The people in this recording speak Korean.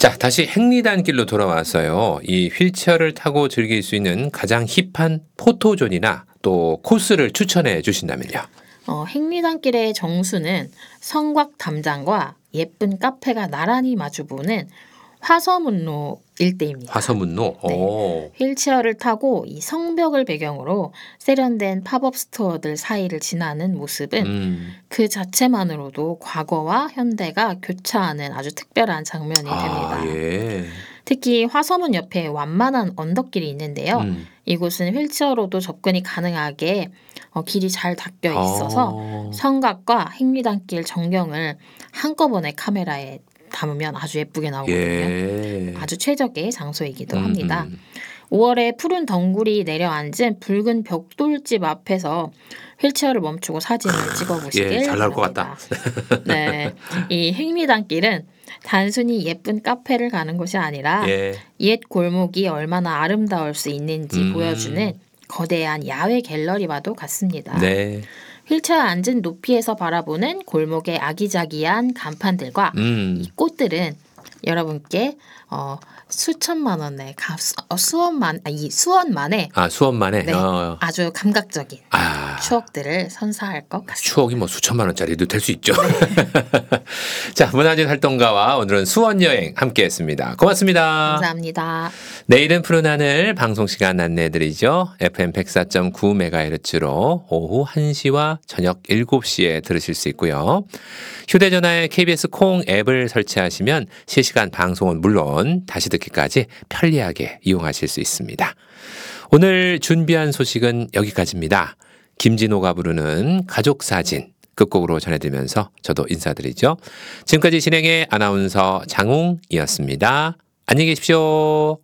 자, 다시 행리단길로 돌아왔어요. 이 휠체어를 타고 즐길 수 있는 가장 힙한 포토존이나 또 코스를 추천해 주신다면요. 행리단길의 정수는 성곽 담장과 예쁜 카페가 나란히 마주보는 화서문로 일대입니다. 화서문로. 네. 오. 휠체어를 타고 이 성벽을 배경으로 세련된 팝업 스토어들 사이를 지나는 모습은 그 자체만으로도 과거와 현대가 교차하는 아주 특별한 장면이 됩니다. 예. 특히 화서문 옆에 완만한 언덕길이 있는데요. 이곳은 휠체어로도 접근이 가능하게 길이 잘 닦여 있어서 성곽과 행리단길 전경을 한꺼번에 카메라에 담으면 아주 예쁘게 나오거든요. 예. 아주 최적의 장소이기도 합니다. 5월에 푸른 덩굴이 내려앉은 붉은 벽돌집 앞에서 휠체어를 멈추고 사진을 찍어보시길 예, 잘 나올 것 바랍니다. 같다. 네, 이 행리단길은 단순히 예쁜 카페를 가는 곳이 아니라 예. 옛 골목이 얼마나 아름다울 수 있는지 보여주는 거대한 야외 갤러리와도 같습니다. 네. 휠체어에 앉은 높이에서 바라보는 골목의 아기자기한 간판들과 이 꽃들은 여러분께 수천만 원의 수원만의 수원만에. 네, 아주 감각적인 추억들을 선사할 것 같습니다. 추억이 뭐 수천만 원짜리도 될 수 있죠. 자, 문화재 활동가와 오늘은 수원 여행 함께했습니다. 고맙습니다. 감사합니다. 내일은 푸른 하늘 방송 시간 안내해드리죠. FM 104.9MHz로 오후 1시와 저녁 7시에 들으실 수 있고요. 휴대전화에 KBS 콩 앱을 설치하시면 실시간 방송은 물론 다시 듣기까지 편리하게 이용하실 수 있습니다. 오늘 준비한 소식은 여기까지입니다. 김진호가 부르는 가족사진 끝곡으로 전해드리면서 저도 인사드리죠. 지금까지 진행의 아나운서 장웅이었습니다. 안녕히 계십시오.